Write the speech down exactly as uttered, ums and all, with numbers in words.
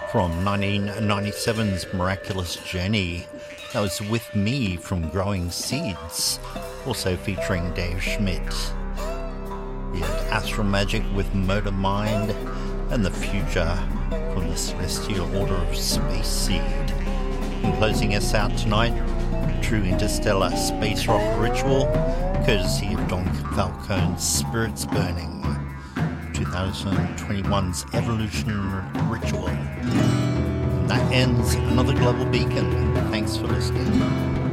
from nineteen ninety-seven's Miraculous Journey. That was With Me from Growing Seeds, also featuring Dave Schmidt. We had Astral Magic with Motor Mind, and The Future from the Celestial Order of Space Seed. And closing us out tonight, True Interstellar Space Rock Ritual, courtesy of Don Falcone's Spirits Burning, twenty twenty-one's Evolution Ritual. And that ends another Global Beacon. Thanks for listening.